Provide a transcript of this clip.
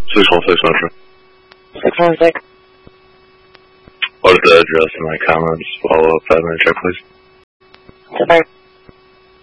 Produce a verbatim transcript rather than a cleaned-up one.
six one six Metro. six one six. What is the address in my comments? Follow up five minute check, please. It's a